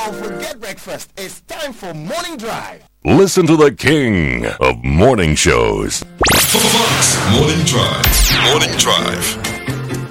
forget breakfast. It's time for Morning Drive. Listen to the king of morning shows. Fox Morning Drive. Morning Drive.